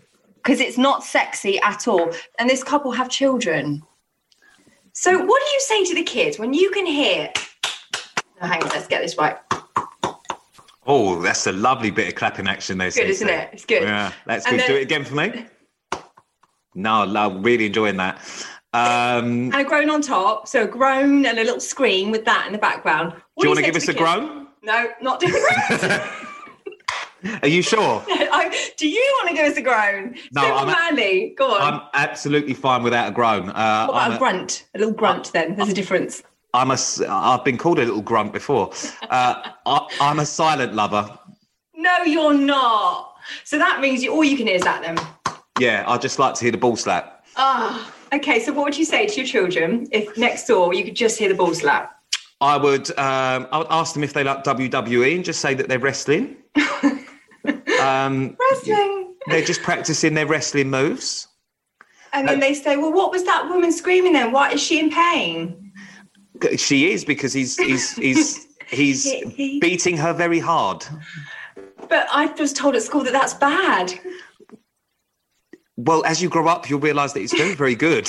Speaker 2: sexy at all. And this couple have children. So what do you say to the kids when you can hear... Oh, hang on, let's get this right.
Speaker 1: Oh, that's a lovely bit of clapping action there.
Speaker 2: Good, isn't it? It's good.
Speaker 1: Yeah, that's good. Do it again for me. No, I'm really enjoying that.
Speaker 2: And a groan on top. So a groan and a little scream with that in the background.
Speaker 1: Do you want to give us a groan?
Speaker 2: No, not doing a groan.
Speaker 1: Are you sure?
Speaker 2: Do you want to give us a groan?
Speaker 1: No,
Speaker 2: I'm manly. Go on.
Speaker 1: I'm absolutely fine without a groan.
Speaker 2: What about a grunt? A little grunt then. There's a difference.
Speaker 1: I've been called a little grunt before. I'm a silent lover.
Speaker 2: No, you're not. So that means all you can hear is that then.
Speaker 1: Yeah, I just like to hear the ball slap.
Speaker 2: Okay. So what would you say to your children if next door you could just hear the ball slap?
Speaker 1: I would ask them if they like WWE and just say that they're wrestling.
Speaker 2: Wrestling.
Speaker 1: They're just practicing their wrestling moves.
Speaker 2: And then they say, well, what was that woman screaming then? Why is she in pain?
Speaker 1: She is, because he's beating her very hard.
Speaker 2: But I was told at school that that's bad.
Speaker 1: Well, as you grow up, you'll realise that it's very, very good.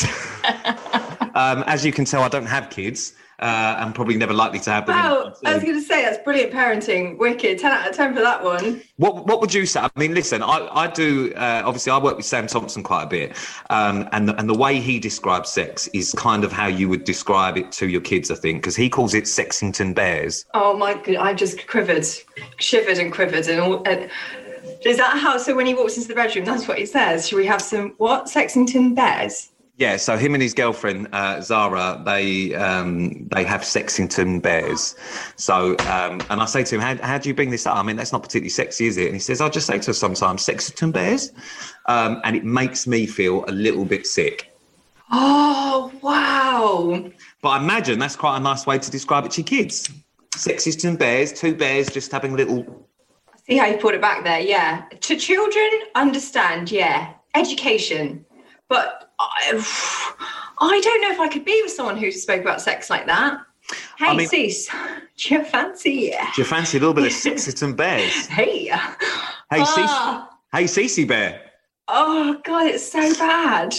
Speaker 1: As you can tell, I don't have kids. I'm probably never likely to have them.
Speaker 2: Wow, I was going to say, that's brilliant parenting. Wicked. 10 out of 10 for that one.
Speaker 1: What would you say? I mean, listen, I do, obviously I work with Sam Thompson quite a bit. And the way he describes sex is kind of how you would describe it to your kids, I think, because he calls it Sexington Bears.
Speaker 2: Oh my God, I just shivered and quivered. And is that how, so when he walks into the bedroom, that's what he says? Should we have some, what, Sexington Bears?
Speaker 1: Yeah, so him and his girlfriend, Zara, they have Sexington Bears. So, and I say to him, how do you bring this up? I mean, that's not particularly sexy, is it? And he says, I just say to her sometimes, Sexington Bears. And it makes me feel a little bit sick.
Speaker 2: Oh, wow.
Speaker 1: But I imagine that's quite a nice way to describe it to your kids. Sexington Bears, two bears just having a little...
Speaker 2: See how you put it back there, yeah. To children, understand, yeah. Education. But I don't know if I could be with someone who spoke about sex like that. Hey, Cease, do you fancy?
Speaker 1: Do you fancy a little bit of Sexington Bears?
Speaker 2: Hey.
Speaker 1: Hey, Cease. Hey, Cece Bear.
Speaker 2: Oh, God, it's so bad.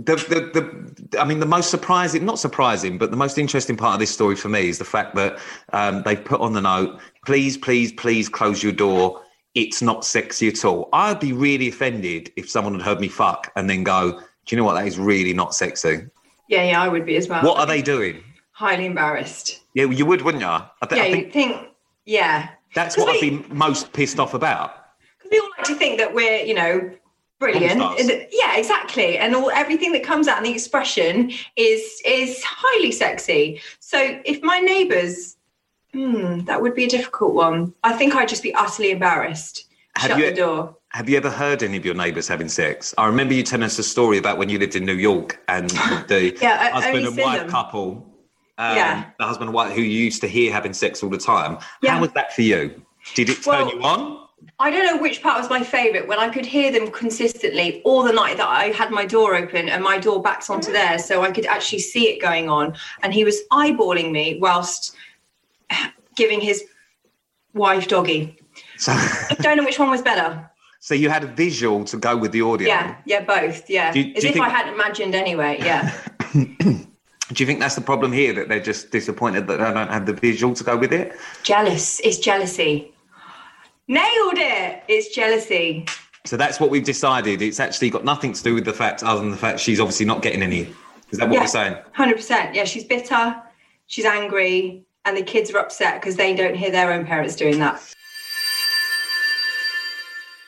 Speaker 1: The most surprising, not surprising, but the most interesting part of this story for me is the fact that they've put on the note, please, please, please close your door. It's not sexy at all. I'd be really offended if someone had heard me fuck and then go, do you know what? That is really not sexy.
Speaker 2: Yeah, I would be as well.
Speaker 1: What are they doing?
Speaker 2: Highly embarrassed.
Speaker 1: Yeah, you would, wouldn't you?
Speaker 2: You'd think, yeah.
Speaker 1: That's what I'd be most pissed off about.
Speaker 2: Because we all like to think that we're, brilliant. Yeah, exactly. And everything that comes out in the expression is highly sexy. So if my neighbours, that would be a difficult one. I think I'd just be utterly embarrassed. Shut the door.
Speaker 1: Have you ever heard any of your neighbours having sex? I remember you telling us a story about when you lived in New York and the husband and wife couple, the husband and wife who you used to hear having sex all the time. Yeah. How was that for you? Did it turn you on?
Speaker 2: I don't know which part was my favourite, when I could hear them consistently all the night that I had my door open and my door backs onto theirs, so I could actually see it going on. And he was eyeballing me whilst giving his wife doggy. So I don't know which one was better.
Speaker 1: So you had a visual to go with the audio?
Speaker 2: Yeah, both, yeah. As if I hadn't imagined anyway, yeah.
Speaker 1: Do you think that's the problem here, that they're just disappointed that they don't have the visual to go with it?
Speaker 2: Jealous. It's jealousy. Nailed it. It's jealousy.
Speaker 1: So that's what we've decided. It's actually got nothing to do with the fact, other than the fact she's obviously not getting any. Is that what we're saying?
Speaker 2: 100%. Yeah, she's bitter, she's angry, and the kids are upset because they don't hear their own parents doing that.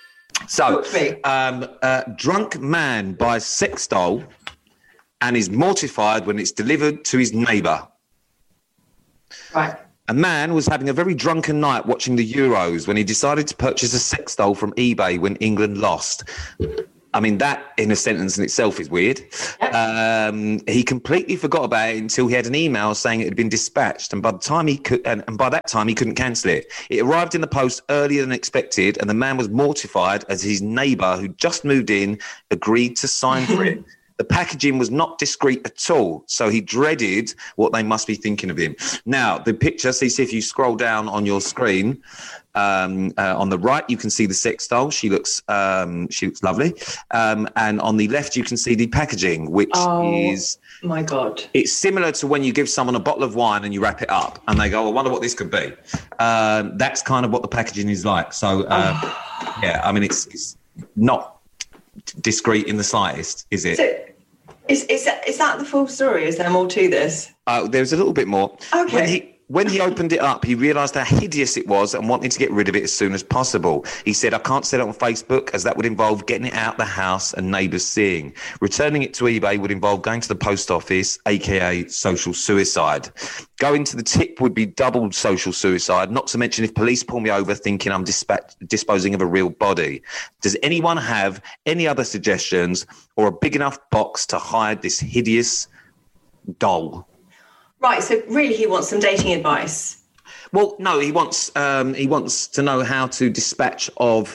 Speaker 1: So,
Speaker 2: Talk to me.
Speaker 1: drunk man buys sex doll and is mortified when it's delivered to his neighbour.
Speaker 2: Right.
Speaker 1: A man was having a very drunken night watching the Euros when he decided to purchase a sex doll from eBay when England lost. I mean, that in a sentence in itself is weird.
Speaker 2: Yep.
Speaker 1: He completely forgot about it until he had an email saying it had been dispatched, and by the time he could, and by that time he couldn't cancel it. It arrived in the post earlier than expected, and the man was mortified as his neighbour, who just moved in, agreed to sign for it. The packaging was not discreet at all, so he dreaded what they must be thinking of him. Now, the picture, see if you scroll down on your screen, on the right, you can see the sex doll. She looks lovely. And on the left, you can see the packaging, which is...
Speaker 2: my God.
Speaker 1: It's similar to when you give someone a bottle of wine and you wrap it up and they go, I wonder what this could be. That's kind of what the packaging is like. So, yeah, I mean, it's not discreet in the slightest, is it?
Speaker 2: So, is that the full story? Is there more to this?
Speaker 1: There's a little bit more.
Speaker 2: Okay.
Speaker 1: When he opened it up, he realised how hideous it was and wanted to get rid of it as soon as possible. He said, I can't sell it on Facebook as that would involve getting it out the house and neighbours seeing. Returning it to eBay would involve going to the post office, aka social suicide. Going to the tip would be double social suicide, not to mention if police pull me over thinking I'm disposing of a real body. Does anyone have any other suggestions or a big enough box to hide this hideous doll?
Speaker 2: Right, so really he wants some dating advice.
Speaker 1: Well, no, he wants to know how to dispatch of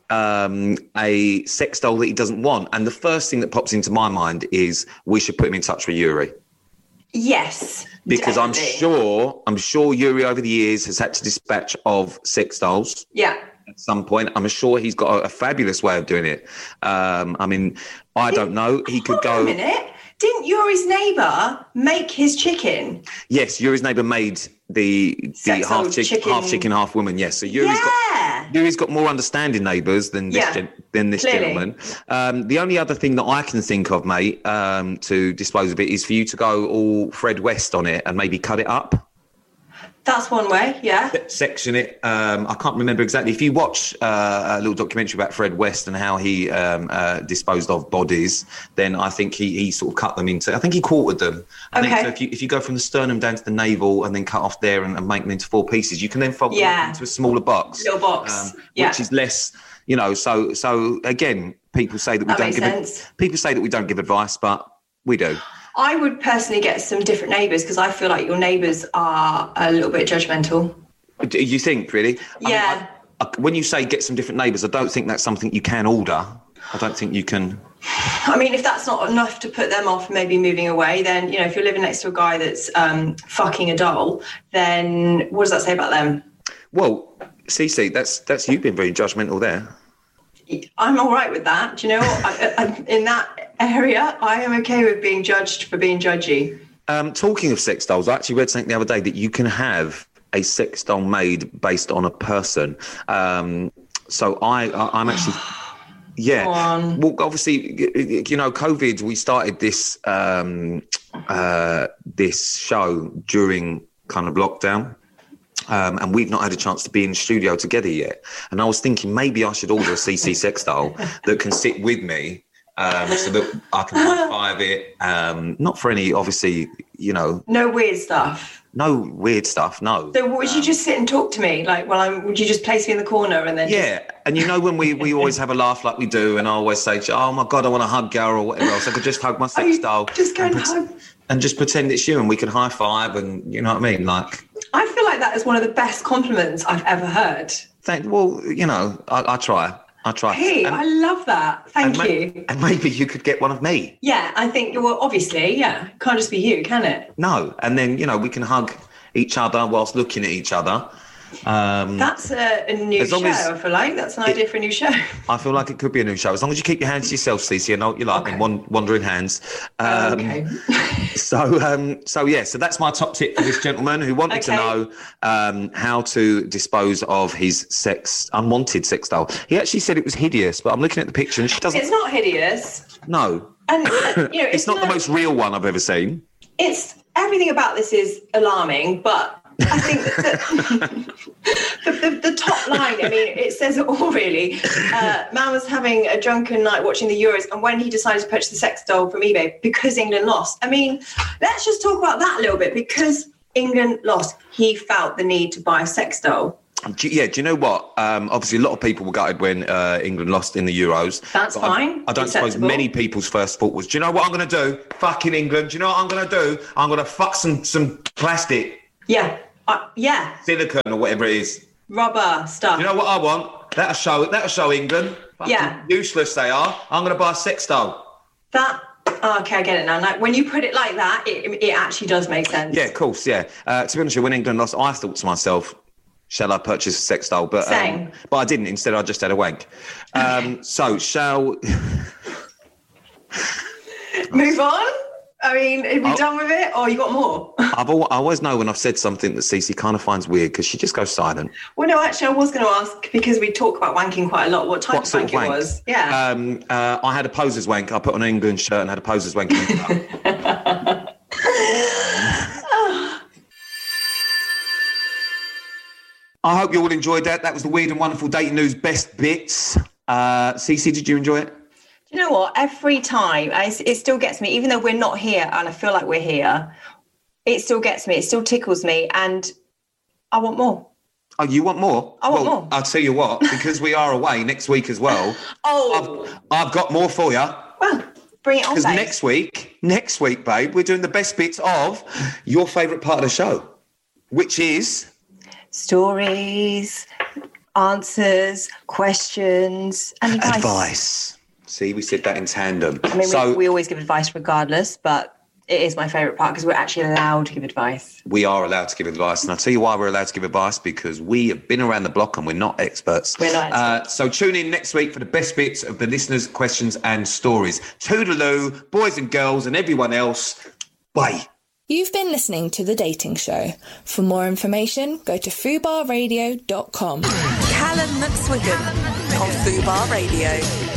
Speaker 1: a sex doll that he doesn't want. And the first thing that pops into my mind is we should put him in touch with Yuri.
Speaker 2: Yes,
Speaker 1: because
Speaker 2: definitely.
Speaker 1: I'm sure Yuri over the years has had to dispatch of sex dolls.
Speaker 2: Yeah.
Speaker 1: At some point, I'm sure he's got a fabulous way of doing it. I mean, I don't know. He could go.
Speaker 2: Hold on a minute. Didn't Yuri's neighbour make his chicken?
Speaker 1: Yes, Yuri's neighbour made the half chicken, half woman. Yes, so Yuri's got more understanding neighbours than this gentleman. The only other thing that I can think of, mate, to dispose of it is for you to go all Fred West on it and maybe cut it up.
Speaker 2: That's one way, yeah.
Speaker 1: Section it. I can't remember exactly. If you watch a little documentary about Fred West and how he disposed of bodies, then I think he sort of cut them into. I think he quartered them. I think so if you go from the sternum down to the navel and then cut off there and make them into 4 pieces, you can then fold them up into a smaller box.
Speaker 2: Little box,
Speaker 1: which is less. You know, so again, people say that we don't give advice, but we do.
Speaker 2: I would personally get some different neighbours because I feel like your neighbours are a little bit judgmental.
Speaker 1: Do you think, really?
Speaker 2: Yeah.
Speaker 1: I mean, when you say get some different neighbours, I don't think that's something you can order. I don't think you can.
Speaker 2: I mean, if that's not enough to put them off maybe moving away, then, you know, if you're living next to a guy that's fucking a doll, then what does that say about them?
Speaker 1: Well, Cece, that's you being very judgmental there.
Speaker 2: I'm all right with that. Do you know, I, in that area, I am okay with being judged for being judgy.
Speaker 1: Talking of sex dolls, I actually read something the other day that you can have a sex doll made based on a person. So I'm actually... Yeah. Well, obviously, you know, COVID, we started this this show during kind of lockdown. And we've not had a chance to be in the studio together yet. And I was thinking maybe I should order a CC sex doll that can sit with me so that I can high-five it. Not for any, obviously, you know.
Speaker 2: No weird stuff.
Speaker 1: No weird stuff, no.
Speaker 2: So would you just sit and talk to me? Like, would you just place me in the corner and then...
Speaker 1: Yeah, and you know when we always have a laugh like we do, and I always say, oh my God, I want to hug Gar or whatever else. I could just hug my sex doll.
Speaker 2: Just go and hug.
Speaker 1: And just pretend it's you and we can high-five and, you know what I mean? Like...
Speaker 2: I feel like that is one of the best compliments I've ever heard.
Speaker 1: Well, you know, I try.
Speaker 2: Hey, I love that. Thank you.
Speaker 1: And maybe you could get one of me.
Speaker 2: Yeah, I think, well, obviously, yeah. Can't just be you, can it?
Speaker 1: No. And then, you know, we can hug each other whilst looking at each other.
Speaker 2: That's a new show, I feel like. That's an idea for a new show.
Speaker 1: I feel like it could be a new show. As long as you keep your hands to yourself, Cece, I know what you like, and wandering hands.
Speaker 2: Okay.
Speaker 1: So that's my top tip for this gentleman who wanted to know how to dispose of his unwanted sex doll. He actually said it was hideous, but I'm looking at the picture and she doesn't...
Speaker 2: It's not hideous.
Speaker 1: No.
Speaker 2: And, you know,
Speaker 1: it's not the most real one I've ever seen. Everything
Speaker 2: about this is alarming, but I think that the the top line, I mean, it says it all, really. Man was having a drunken night watching the Euros, and when he decided to purchase the sex doll from eBay because England lost. I mean, let's just talk about that a little bit. Because England lost, he felt the need to buy a sex doll.
Speaker 1: Do you know what? Obviously, a lot of people were gutted when England lost in the Euros.
Speaker 2: That's fine.
Speaker 1: I don't suppose many people's first thought was, do you know what I'm going to do? Fucking England. Do you know what I'm going to do? I'm going to fuck some plastic.
Speaker 2: Yeah.
Speaker 1: Silicone or whatever it is.
Speaker 2: Rubber stuff.
Speaker 1: Do you know what I want? That'll show England. Fucking useless they are. I'm going to buy a sex doll.
Speaker 2: Okay, I get it now. Like, when you put it like that, it actually does make sense.
Speaker 1: Yeah, of course, yeah. To be honest with you, when England lost, I thought to myself, shall I purchase a sex doll? But I didn't. Instead, I just had a wank. So, shall...
Speaker 2: Move on? I mean, are we done with it, or you got more?
Speaker 1: I always know when I've said something that Cece kind of finds weird because she just goes silent.
Speaker 2: Well, no, actually, I was going to ask, because we talk about wanking quite a lot, what type of wank it was. Yeah.
Speaker 1: I had a poser's wank. I put on an England shirt and had a poser's wank. I hope you all enjoyed that. That was the Weird and Wonderful Dating News Best Bits. Cece, did you enjoy it?
Speaker 2: You know what? Every time, it still gets me, even though we're not here and I feel like we're here, it still gets me. It still tickles me, and I want more.
Speaker 1: Oh, you want more?
Speaker 2: I want more.
Speaker 1: I'll tell you what, because we are away next week as well. I've got more for you.
Speaker 2: Well, bring it on,
Speaker 1: because next week, babe, we're doing the best bits of your favourite part of the show, which is...
Speaker 2: stories, answers, questions, and
Speaker 1: advice. See, we said that in tandem.
Speaker 2: I mean, we always give advice regardless, but it is my favourite part because we're actually allowed to give advice.
Speaker 1: We are allowed to give advice. And I'll tell you why we're allowed to give advice, because we have been around the block and we're not experts.
Speaker 2: We're not experts.
Speaker 1: So tune in next week for the best bits of the listeners' questions and stories. Toodaloo, boys and girls and everyone else. Bye.
Speaker 3: You've been listening to The Dating Show. For more information, go to fubarradio.com.
Speaker 4: Callum McSwiggan on Fubar Radio.